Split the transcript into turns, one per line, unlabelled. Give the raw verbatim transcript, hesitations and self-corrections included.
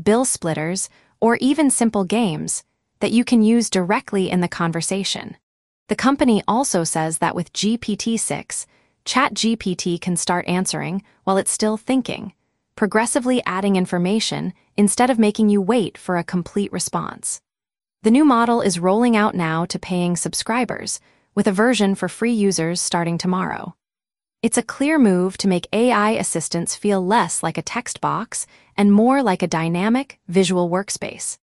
bill splitters, or even simple games that you can use directly in the conversation. The company also says that with G P T six, ChatGPT can start answering while it's still thinking, progressively adding information instead of making you wait for a complete response. The new model is rolling out now to paying subscribers, with a version for free users starting tomorrow. It's a clear move to make A I assistants feel less like a text box and more like a dynamic, visual workspace.